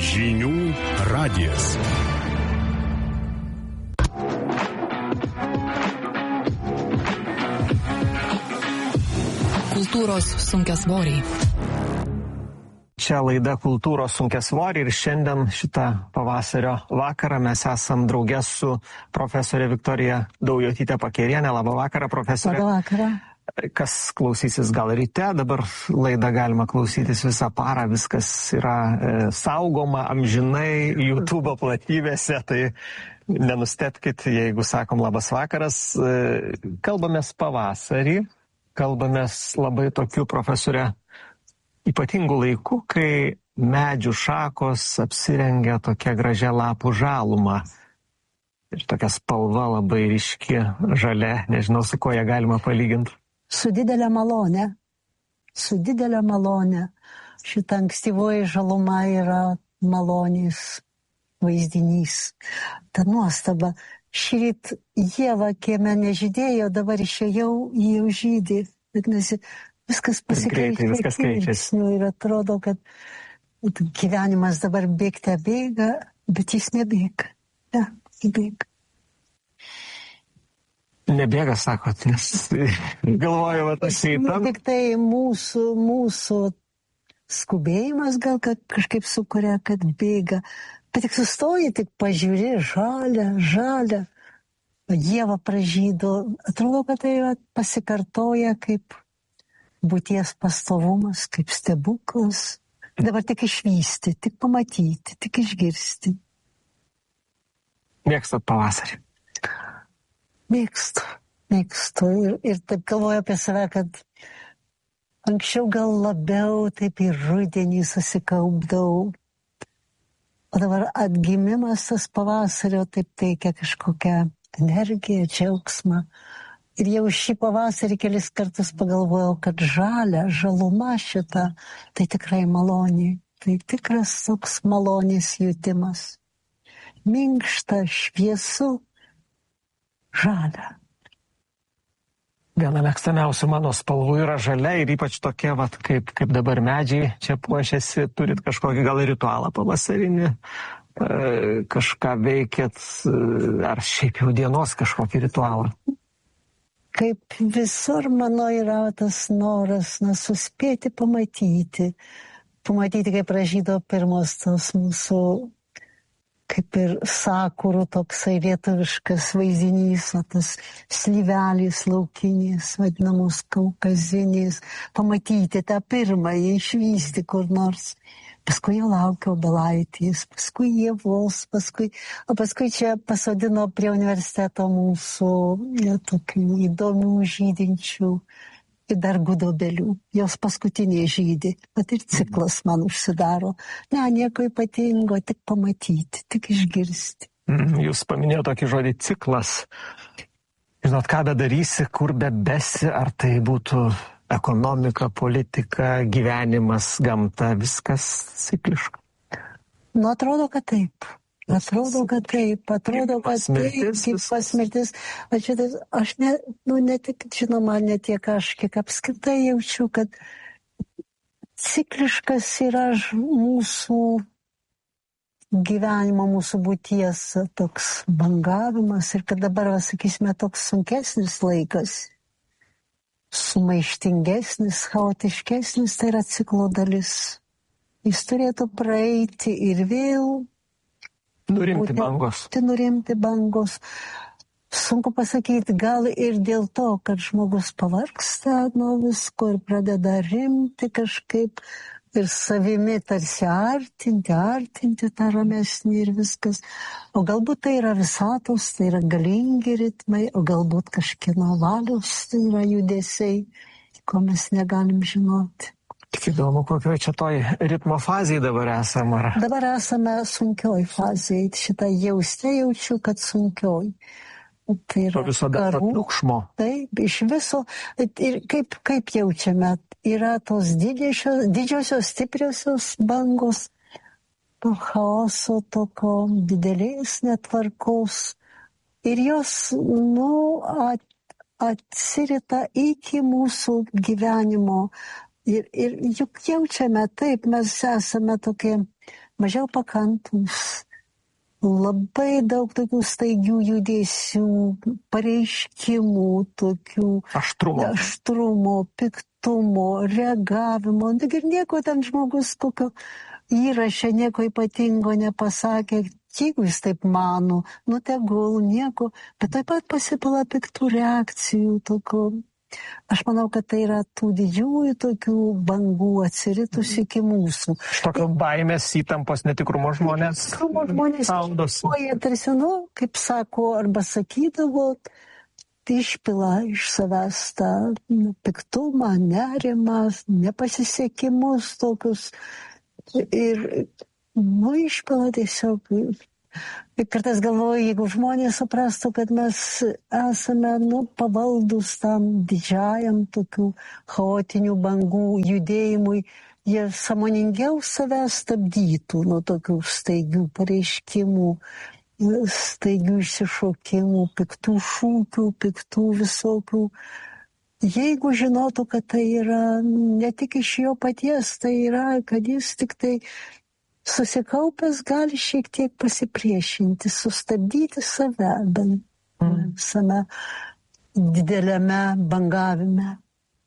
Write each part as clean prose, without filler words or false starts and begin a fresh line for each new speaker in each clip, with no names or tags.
Žinių radijas.
Kultūros sunkiasvoriai.
Čia laida Kultūros sunkiasvoriai ir šiandien šitą pavasario vakarą mes esam drauge su profesorė Viktorija Daujotytė Pakerienė. Labą vakarą, profesorė.
Labą vakarą.
Kas klausysis gal ryte, dabar laidą galima klausytis visą parą, viskas yra saugoma amžinai YouTube platybėse, tai nenustebkit, jeigu sakom labas vakaras. Kalbamės pavasarį, kalbamės labai tokiu, profesorė, ypatingų laikų, kai medžių šakos apsirengia tokia gražia lapų žaluma. Ir tokia spalva labai ryški, žalia, nežinau, su ko ją galima palyginti.
Su didelė malonė. Su didelė malonė. Šita ankstyvoji žaluma yra malonės vaizdinys. Ta nuostaba. Šįryt Ieva kieme nežydėjo, dabar išėjau, jį jau žydė. Vadinasi, viskas pasikeičia.
Viskas keičiasi.
Ir atrodo, kad gyvenimas dabar bėgte bėga, bet jis nebėga. Ne, bėga.
Nebėga, sakot, nes galvoju, va tas įtam.
Tik tai mūsų skubėjimas gal kažkaip sukuria, kad bėga. Bet tik sustoji, tik pažiūri, žalia. Ieva pražydo. Atrodo, kad tai pasikartoja kaip būties pastovumas, kaip stebuklas. Dabar tik išvysti, tik pamatyti, tik išgirsti.
Mėgstat pavasarį?
Mėgstu. Ir taip galvoju apie save, kad anksčiau gal labiau taip į rudenį susikaupdavau. O dabar atgimimas tas pavasario taip teikia kažkokią energiją, džiaugsmą. Ir jau šį pavasarį kelis kartus pagalvojau, kad žaluma šita, tai tikrai malonė. Tai tikras toks malonės jutimas. Minkšta, šviesu. Žalia.
Viena mėgstamiausių mano spalvų yra žalia ir ypač tokia, vat, kaip dabar medžiai čia puošiasi, turit kažkokį gal ritualą pavasarinį, kažką veikėt, ar šiaip jau dienos kažkokį ritualą?
Kaip visur mano yra tas noras, suspėti pamatyti, kaip pražydo pirmos tos mūsų kaip ir sakurų toksai lietuviškas vaizdinys, tas slyvelis laukinis, vadinamos kaukazinės, pamatyti tą pirmąjį, išvysti kur nors. Paskui jau laukiau obelaitės, paskui ievos, o paskui čia pasodino prie universiteto mūsų tokių įdomių žydinčių ir dar gudobelių. Jos paskutinė žydė, bet ir ciklas man užsidaro. Ne, nieko ypatingo, tik pamatyti, tik išgirsti.
Jūs paminėjote tokį žodį ciklas. Žinot, ką bedarysi, kur bebesi, ar tai būtų ekonomika, politika, gyvenimas, gamta, viskas cikliška.
Atrodo, kad taip. Atrodo, kad taip, kaip pasmirtis. Aš ne tik, žinoma, ne tiek aš, kiek apskritai jaučiu, kad cikliškas yra mūsų gyvenimo, mūsų būties toks bangavimas ir kad dabar, sakysime, toks sunkesnis laikas, sumaištingesnis, chaotiškesnis, tai yra ciklo dalis. Jis turėtų praeiti ir vėl
nurimti
bangos. Sunku pasakyti, gal ir dėl to, kad žmogus pavargsta nuo visko ir pradeda rimti kažkaip ir savimi tarsi artinti tą ramesnį ir viskas. O galbūt tai yra visatos, tai yra galingi ritmai, o galbūt kažkieno valios, tai yra judesiai, ko mes negalim žinoti.
Tik įdomu, kokioje čia toj ritmo fazėje dabar esame.
Dabar esame sunkioj fazėje. Šitą jaučiu, kad sunkioj. Tai yra
visada triukšmo.
Taip, iš viso. Ir kaip jaučiame, yra tos didžiosios, stipriosios bangos, to chaoso, tokio didelės netvarkos. Ir jos, atsirita iki mūsų gyvenimo. Ir juk jaučiame taip, mes esame tokie mažiau pakantus. Labai daug tokių staigių judesių, pareiškimų, tokių aštrumo, piktumo, reagavimo. Ir nieko ten žmogus kokio įrašė, nieko ypatingo nepasakė. Jeigu jis taip mano, tegul, nieko, bet taip pat pasipila piktų reakcijų, tokių. Aš manau, kad tai yra tų didžiųjų tokių bangų atsiritus iki mūsų.
Tokio baimės, įtampos, netikrumo žmonės.
Saudosi. O jie tarsi, kaip sako, arba sakydavo, tai išpila iš savęs tą piktumą, nerimą, nepasisekimus tokius. Ir išpila tiesiog. Ir kartais galvoju, jeigu žmonės suprastų, kad mes esame pavaldus tam didžiajam tokių chaotinių bangų judėjimui, jie sąmoningiau save stabdytų nuo tokių staigių pareiškimų, staigių išsišokimų, piktų šūkių, piktų visokių. Jeigu žinotų, kad tai yra ne tik iš jo paties, tai yra, kad jis tik tai susikaupęs gali šiek tiek pasipriešinti, sustabdyti save, bent visame dideliame bangavime.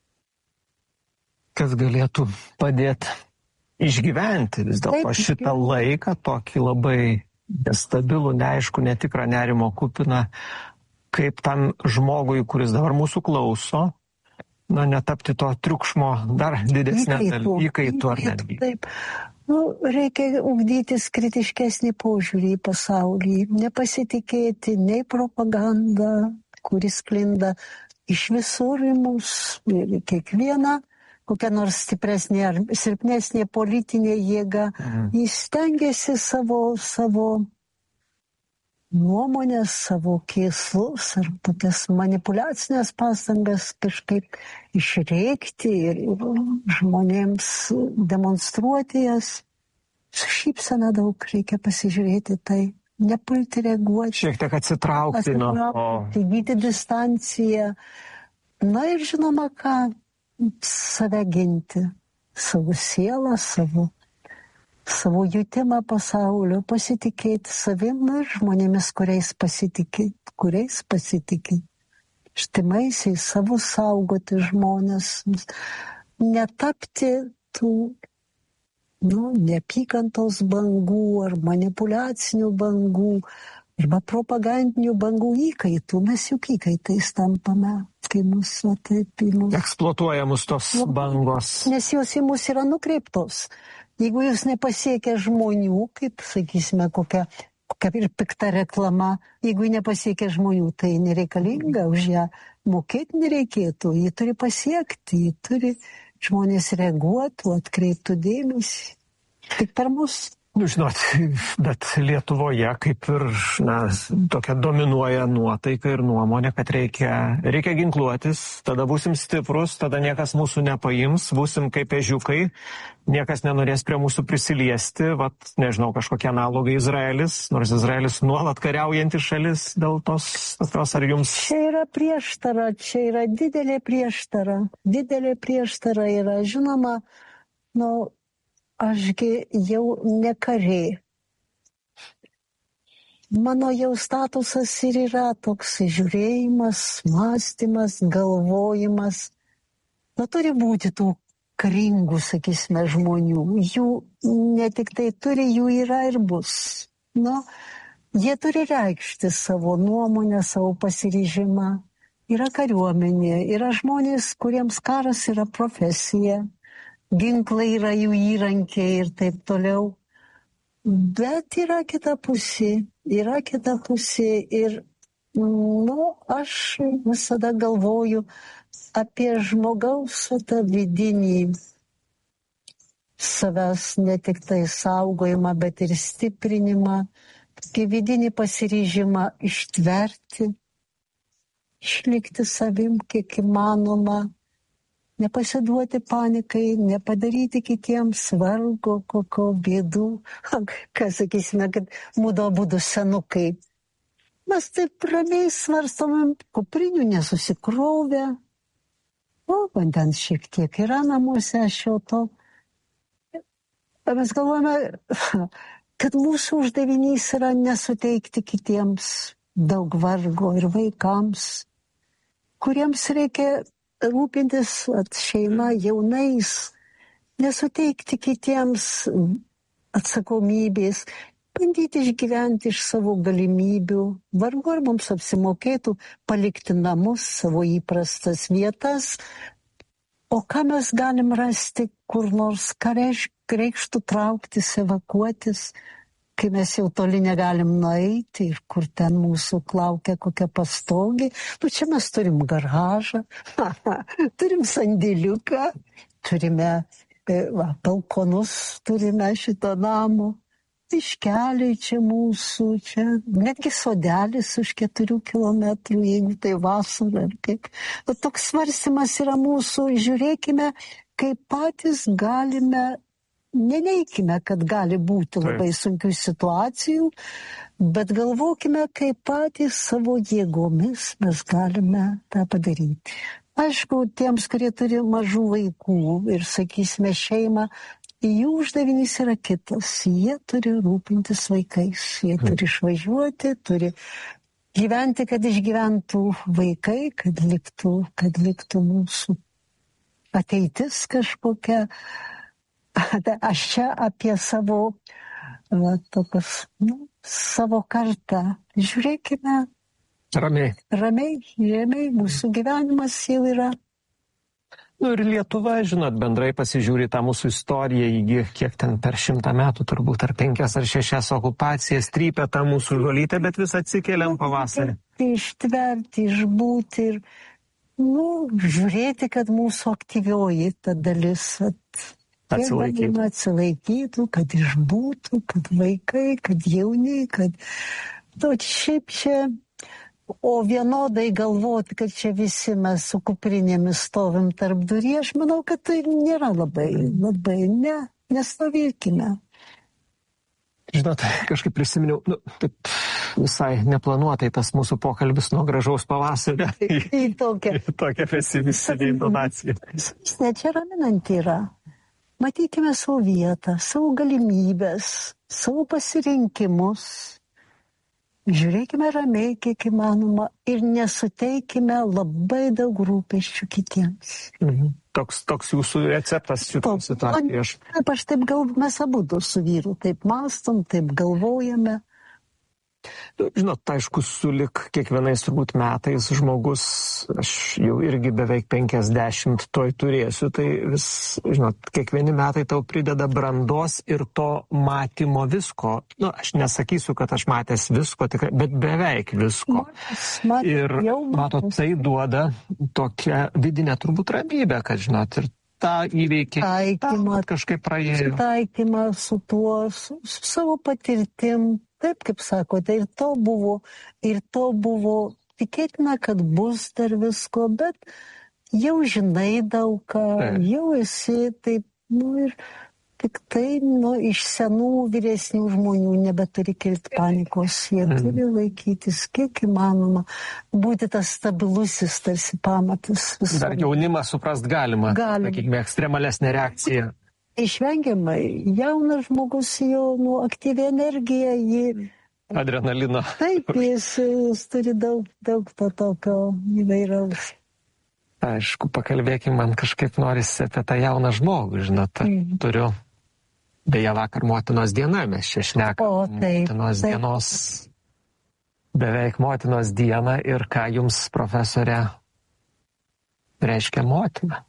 Kas galėtų padėti išgyventi vis dėlto šitą laiką, tokį labai nestabilų, neaišku, netikrą, nerimo kupiną, kaip tam žmogui, kuris dabar mūsų klauso, netapti to triukšmo dar didesnė įkaitų ar netgi.
Taip. Reikia ugdytis kritiškesnį požiūrį į pasaulį, nepasitikėti nei propaganda, kuris sklinda iš visur į mus, ir kiekviena kokia nors stipresnė ar silpnesnė politinė jėga, jis stengiasi savo nuomonės, savo kėslus ar tokias manipuliacinės pastangas kažkaip išreikti ir žmonėms demonstruoti jas. Su šypsena daug reikia pasižiūrėti tai, nepulti reaguoti.
Šiek tiek atsitraukti.
Įgyti distanciją. Ir žinoma, ką save ginti, savo sielą, savo jutimą pasaulio, pasitikėti savim ir žmonėmis, kuriais pasitikė. Štimaisiais savo saugoti žmonės, netapti tų neapykantos bangų ar manipuliacinių bangų arba propagandinių bangų įkaitų. Mes juk įkaitais tampame, kai mūsų taip
eksploatuoja mus tos bangos.
Nes jos į mus yra nukreiptos. Jeigu jūs nepasiekia žmonių, kaip, sakysime, kokia ir pikta reklama, jeigu nepasiekia žmonių, tai nereikalinga, už ją mokėti nereikėtų, jį turi pasiekti, jį turi žmonės reaguotų, atkreiptų dėmesį. Tik per mus.
Žinot, bet Lietuvoje kaip ir tokia dominuoja nuotaika ir nuomonė, kad reikia ginkluotis, tada būsim stiprus, tada niekas mūsų nepaims, būsim kaip ežiukai, niekas nenorės prie mūsų prisiliesti, nežinau, kažkokie analogai Izraelis, nors Izraelis nuolat kariaujanti šalis dėl tos ar jums.
Čia yra prieštara, čia yra didelė prieštara yra, žinoma, ašgi jau ne kariai. Mano jau statusas ir yra toks žiūrėjimas, mąstymas, galvojimas. Turi būti tų karingų, sakysime, žmonių. Jų ne tik tai turi, jų yra ir bus. Jie turi reikšti savo nuomonę, savo pasiryžimą. Yra kariuomenė, yra žmonės, kuriems karas yra profesija. Ginklai yra jų įrankiai ir taip toliau. Bet yra kita pusė ir, aš visada galvoju apie žmogaus tą vidinį savęs ne tik tai saugojimą, bet ir stiprinimą, tokį vidinį pasiryžimą ištverti, išlikti savim kiek įmanoma, nepasiduoti panikai, nepadaryti kitiems vargo, kokio bėdų, sakysime, kad mūdo būdų senukai. Mes taip ramiai svarstomėm, kuprinių nesusikrovę, vandens šiek tiek yra namuose šio to. Mes galvojame, kad mūsų uždavinys yra nesuteikti kitiems daug vargo ir vaikams, kuriems reikia rūpintis šeima jaunais, nesuteikti kitiems atsakomybės, bandyti išgyventi iš savo galimybių. Vargu ar mums apsimokėtų palikti namus, savo įprastas vietas. O ką mes galim rasti kur nors, ką reikštų trauktis, evakuotis, kai mes jau toli negalim nueiti ir kur ten mūsų laukia kokia pastogė. Čia mes turim garažą, turim sandėliuką, turime balkonus, turime šito namo. Iškeliai čia mūsų, čia netgi sodelis už 4 kilometrų, jeigu tai vasara ar kaip. Toks svarstymas yra mūsų, žiūrėkime, kaip patys galime, neneikime, kad gali būti labai sunkių situacijų, bet galvokime, kaip patys savo jėgomis mes galime tą padaryti. Aišku, tiems, kurie turi mažų vaikų ir, sakysime, šeimą, jų uždavinys yra kitas. Jie turi rūpintis vaikais, jie turi išvažiuoti, turi gyventi, kad išgyventų vaikai, kad liktų mūsų ateitis kažkokia. Aš čia apie savo, savo kartą. Žiūrėkime. Ramiai, mūsų gyvenimas jau yra.
Ir Lietuva, žinot, bendrai pasižiūri tą mūsų istoriją, kiek ten per 100 metų turbūt, ar 5 ar 6 okupacijas, trypia tą mūsų žolytę, bet vis atsikeliam pavasarį.
Ištverti, išbūti ir, žiūrėti, kad mūsų aktyvioji ta dalis atsilaikytų, kad išbūtų, kad vaikai, kad jauni, kad šiaip čia. O vienodai galvoti, kad čia visi mes su kuprinėmis stovim tarp durų, aš manau, kad tai nėra labai, nestovėkime.
Žinot, kažkaip prisiminiau, taip visai neplanuotai tas mūsų pokalbis nuo gražaus pavasario į tokią pesimistinę intonaciją.
Ne, čia raminant yra. Matykime savo vietą, savo galimybės, savo pasirinkimus. Žiūrėkime ramiai, kiek įmanoma, ir nesuteikime labai daug rūpesčių kitiems.
Toks jūsų receptas šitos situacijos.
Aš taip mes abudu su vyru taip mąstom, taip galvojame.
Žinot, aišku, sulik kiekvienais turbūt metais žmogus, aš jau irgi beveik 50 toj turėsiu, tai vis, žinot, kiekvieni metai tau prideda brandos ir to matymo visko. Aš nesakysiu, kad aš matęs visko, tikrai, bet beveik visko. Ir matot, tai duoda tokią vidinę turbūt ramybę, kad, žinot, ir tą įveikį, kažkaip praėjo.
Taikymą su tuo, su savo patirtim. Taip, kaip sakote, ir to buvo, tikėtina, kad bus dar visko, bet jau žinai daug ką, jau esi taip, ir tik tai, iš senų vyresnių žmonių nebeturi kilti panikos, jie turi laikytis, kiek įmanoma, būti tas stabilusis tarsi pamatas.
Dar jaunimą suprast galima. Sakykime, ekstremalesnė reakcija.
Išvengiamai, jaunas žmogus jau aktyvi energija,
adrenalino.
Taip, jis turi daug to tokio įvairaus.
Aišku, pakalbėkime, man kažkaip norisi apie tą jauną žmogų, žinot, turiu, beje, vakar motinos diena, mes čia šnekam, motinos dienos, beveik motinos diena ir ką jums, profesorė, reiškia motina?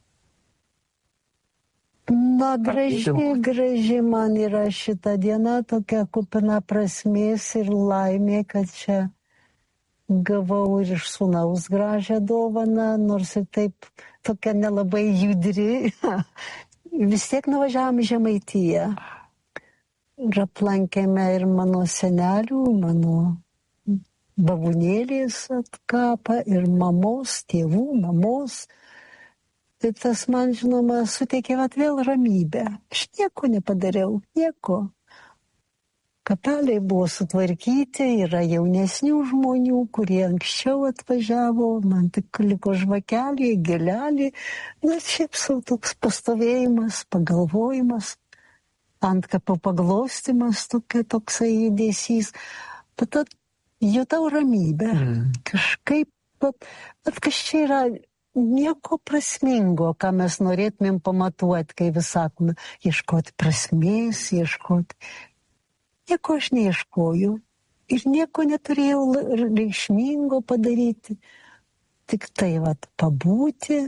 Graži man yra šita diena, tokia kupina prasmės ir laimė, kad čia gavau ir iš sūnaus gražią dovaną, nors ir taip tokia nelabai judri. Vis tiek nuvažiavom į Žemaitiją. Ir aplankėme ir mano senelių, mano babunėlės kapą, ir mamos, tėvų, mamos. Tai tas man, žinoma, suteikė vėl ramybę. Aš nieko nepadariau, nieko. Kapeliai buvo sutvarkyti, yra jaunesnių žmonių, kurie anksčiau atvažiavo, man tik liko žvakelį, gėlelį. Šiaip savo toks pastovėjimas, pagalvojimas. antkapo paglostimas, toksai judesys. Bet jutau ramybę. Kažkaip, bet kas čia yra nieko prasmingo, ką mes norėtumėm pamatuoti, kai vis sakome, ieškoti prasmės, ieškoti. Nieko aš neieškojau ir nieko neturėjau reikšmingo padaryti. Tik tai, pabūti,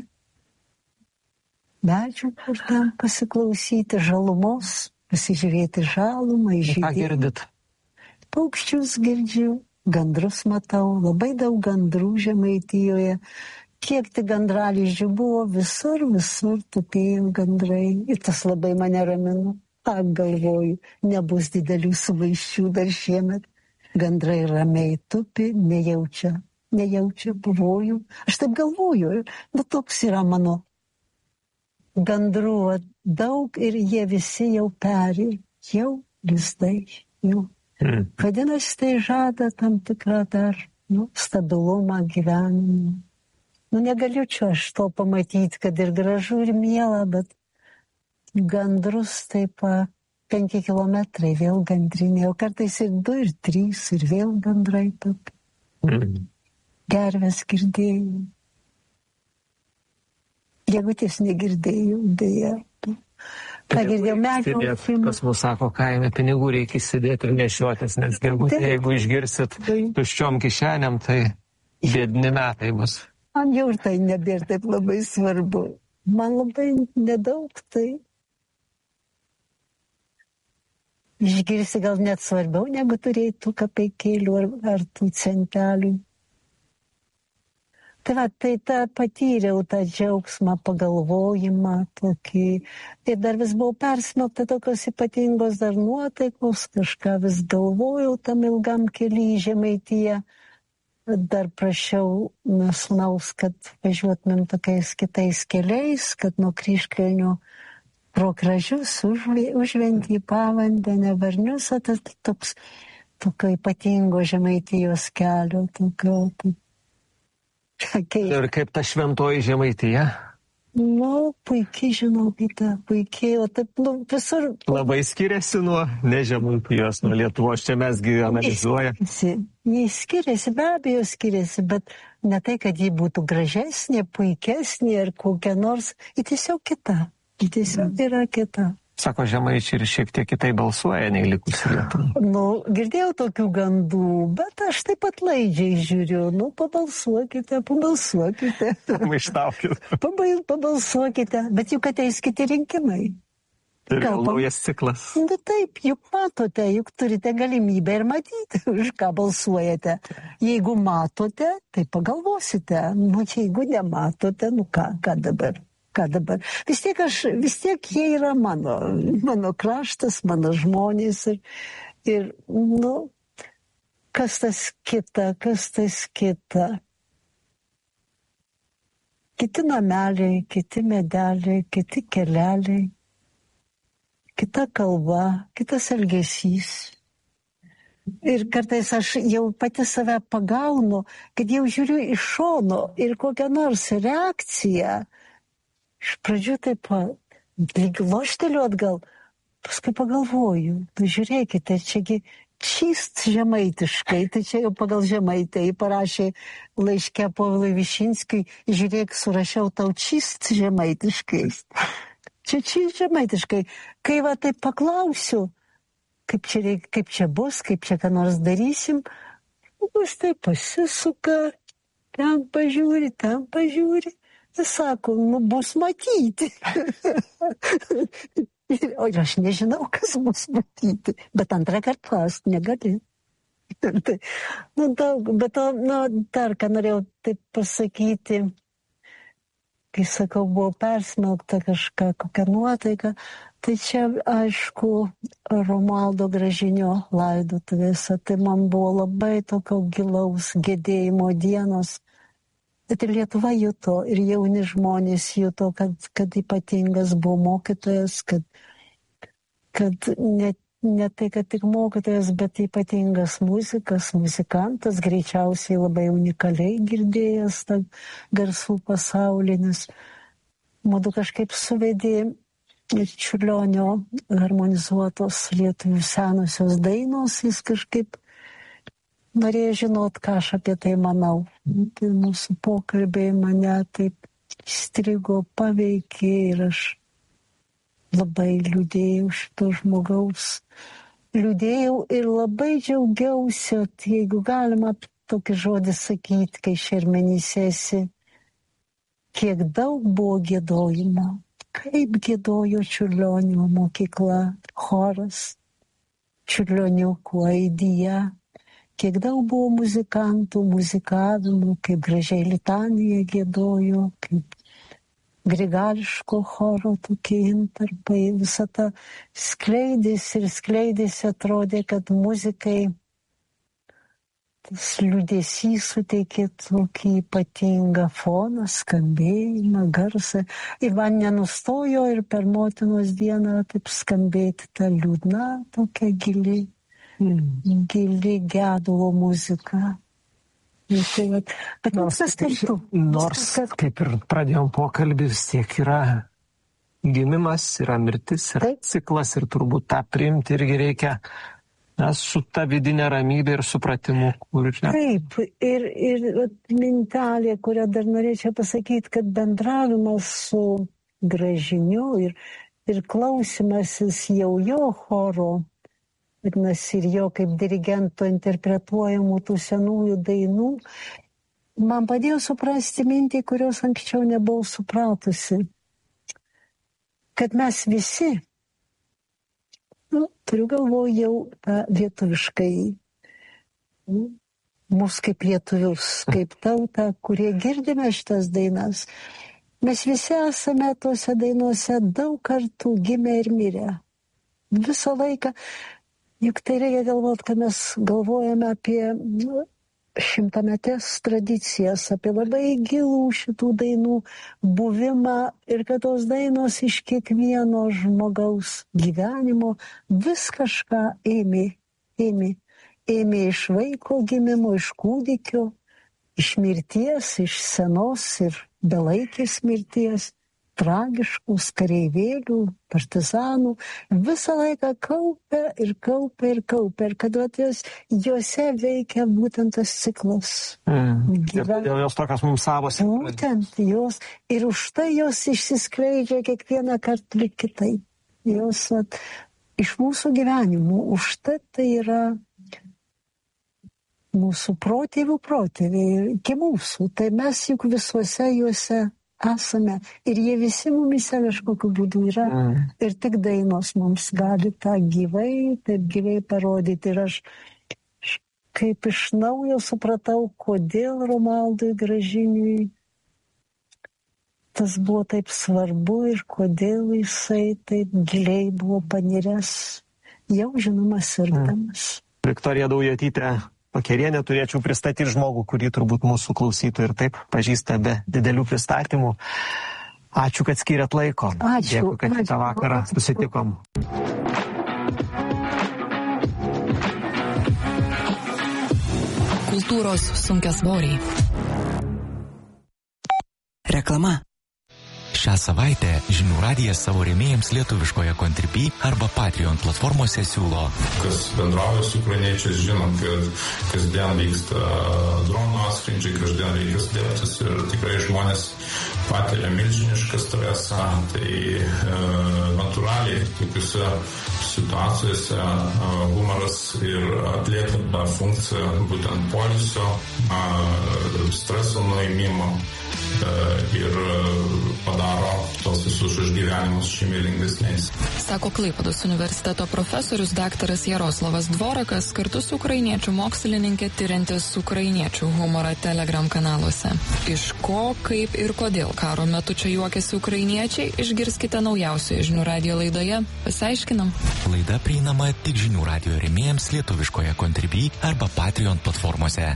medžių kažkam pasiklausyti, žalumos, pasižiūrėti žalumą,
Ką girdit?
Paukščius girdžiu, gandrus matau, labai daug gandrų Žemaitijoje. Kiek tik gandralizdžių buvo, visur tupėjo gandrai. Ir tas labai mane ramino. Galvoju, nebus didelių sumaiščių dar šiemet. Gandrai ramiai tupi, nejaučia pavojų. Aš taip galvoju, bet toks yra mano. Gandrų daug ir jie visi jau peri, jau lizdai, jau. Vadinasi, tai žada tam tikrą dar stabilumą gyvenimą. Negaliu čia aš to pamatyti, kad ir gražu, ir miela, bet gandrus taip 5 kilometrai vėl gandrinė, o kartais ir 2, ir 3, ir vėl gandrai taip. Gerves girdėjau. Gegutės negirdėjau, dėja. Ką girdėjau, medžių.
Pas mus sako, kaime pinigų reikia įsidėti ir nešiotis, nes gegutė, jeigu išgirsit tuščiom kišenėm, tai bėdni metai bus.
Man jau ir tai nebėra taip labai svarbu. Man labai nedaug tai. Išgirsi gal net svarbiau, negu turėti tų kapeikėlių ar tų centelių. Tai patyriau tą džiaugsmą, pagalvojimą tokį. Ir dar vis buvau persmelkta tokios ypatingos dar nuotaikos, kažką vis galvojau tam ilgam kely į Žemaitiją. Dar prašiau sūnaus, kad važiuotumėm tokiais kitais keliais, kad nuo Kryžkalnio pro Kražius užventį Pavandenę, Varnius, tokio ypatingo Žemaitijos kelio.
Ir kaip ta šventoji Žemaitija?
Puikiai, žinokite, puikiai, o taip, visur.
Labai skiriasi nuo Žemaitijos, nuo Lietuvos, čia mesgi analizuoja.
Jie skiriasi, be abejo skiriasi, bet ne tai, kad ji būtų gražesnė, puikesnė ar kokia nors, ji tiesiog kita, ji tiesiog yra kita.
Sako, žemaičiai ir šiek tiek kitai balsuoja, nei likusi Lietuva.
Girdėjau tokių gandų, bet aš taip pat laidžiai žiūriu. Pabalsuokite.
Maištaukit.
Pabalsuokite, bet juk ateis kiti rinkimai.
Ir naujas ciklas.
Taip, juk matote, juk turite galimybę ir matyti, už ką balsuojate. Jeigu matote, tai pagalvosite. Jeigu nematote, ką dabar? Vis tiek jie yra mano kraštas, mano žmonės ir kas tas kita. Kiti nameliai, kiti medeliai, kiti keleliai, kita kalba, kitas elgesys. Ir kartais aš jau pati save pagaunu, kad jau žiūriu iš šono ir kokią nors reakciją. Iš pradžių taip lyg lošteliu atgal, paskui pagalvoju, žiūrėkite, čiagi čist žemaitiškai, tai čia jau pagal Žemaitę parašė laiške Povilui Višinskiui, žiūrėk, surašiau tau čist žemaitiškai. Čia čist žemaitiškai. Kai taip paklausiu, kaip čia bus, kaip čia ką nors darysim, bus tai pasisuka, ten pažiūri. Jis sako, bus matyti. O aš nežinau, kas bus matyti. Bet antrą kartą klausti negali. Bet dar ką norėjau taip pasakyti, kai sakau, buvo persmelkta kokia nuotaika, tai čia, aišku, Romualdo Gražinio laidotuvėse, tai man buvo labai tokio gilaus gedėjimo dienos. Bet ir Lietuva juto, ir jauni žmonės juto, kad ypatingas buvo mokytojas, kad ne tai, kad tik mokytojas, bet ypatingas muzikantas, greičiausiai labai unikaliai girdėjęs tą garsų pasaulį, nes mūdu kažkaip suvedė Čiurlionio harmonizuotos lietuvių senosios dainos, jis kažkaip norėjo žinot, ką aš apie tai manau. Tai mūsų pokalbiai mane taip įstrigo, paveikė ir aš labai liūdėjau šito žmogaus. Liūdėjau ir labai džiaugiausi, jeigu galima tokį žodį sakyti, kai šermenyse esi, kiek daug buvo giedojimo, kaip giedojo Čiurlionio mokykla, choras, Čiurlioniukų aidija, kiek daug buvo muzikantų, muzikavimų, kaip gražiai litanija giedojo, kaip grigališko choro tokie intarpai, visą tą skleidėsi, atrodė, kad muzikai tas liūdesys suteikė tokį ypatingą foną, skambėjimą, garsą. Ir man nenustojo ir per motinos dieną taip skambėti ta liūdna, tokia gili gedulo muzika. Bet viskas kartu.
Nors, kaip ir pradėjom pokalbį, vis tiek yra gimimas, yra mirtis, yra ciklas ir turbūt tą priimti irgi reikia su ta vidinė ramybė ir supratimu.
Taip, ir mintelė, kurią dar norėčiau pasakyti, kad bendravimas su Gražiniu ir klausimasis jau jo choro, vadinasi, ir jo kaip dirigento interpretuojamų tų senųjų dainų, man padėjo suprasti mintį, kurios anksčiau nebuvau supratusi. Kad mes visi, turiu galvoje jau tą lietuviškai, mus kaip lietuvius, kaip tautą, kurie girdime šitas dainas, mes visi esame tose dainuose daug kartų gimę ir mirę. Visą laiką. Juk tai reikia galvoti, kad mes galvojame apie šimtametės tradicijas, apie labai gilų šitų dainų buvimą ir kad tos dainos iš kiekvieno žmogaus gyvenimo vis kažką ėmė iš vaiko gimimo, iš kūdikio, iš mirties, iš senos ir belaikės mirties, tragiškus kareivėlių, partizanų, visą laiką kaupia, ir kad juose veikia būtent tas ciklas.
Dėl jos tokios mums savos.
Būtent jos, ir už tai jos išsiskleidžia kiekvieną kartą lyg kitaip. Jos iš mūsų gyvenimų, už tai yra mūsų protėviai, iki mūsų, tai mes juk visuose juose esame. Ir jie visi mumise kažkokiu būdu yra. Ir tik dainos mums gali tą taip gyvai parodyti. Ir aš kaip iš naujo supratau, kodėl Romualdui Gražiniui tas buvo taip svarbu ir kodėl jisai taip giliai buvo paniręs, jau žinoma sirgdamas.
Viktorija Daujotytė Pakerienė, turėčiau pristatyti žmogų, kurį turbūt mūsų klausytojai ir taip pažįsta be didelių pristatymų. Ačiū, kad skyrėt laiko.
Ačiū.
Dėkui, kad kitą vakarą susitikom.
Kultūros sunkiasvoriai. Reklama.
Šią savaitę Žinių radijas savo rėmėjams lietuviškoje Contribui arba Patreon platformose siūlo.
Kas bendrauja su ukrainiečiais, žinom, kad kasdien vyksta dronų atskrydžiai, kasdien reikia dėtis ir tikrai žmonės patiria milžinišką stresą. Tai natūraliai tokiuose situacijose humoras ir atlieka tą funkciją būtent poilsio, streso nuėmimo ir padaro tos visus išgyvenimus žymiai lengvesniais.
Sako Klaipėdos universiteto profesorius daktaras Jaroslavas Dvorakas kartu su ukrainiečių mokslininkė tyrintis ukrainiečių humorą Telegram kanaluose. Iš ko, kaip ir kodėl karo metu čia juokiasi ukrainiečiai, išgirskite naujausioje Žinių radijo laidoje. Pasiaiškinam.
Laida prieinama tik Žinių radijo rėmėjams lietuviškoje Contribui arba Patreon platformose.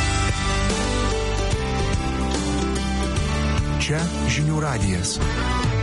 Čia Žinių radijas.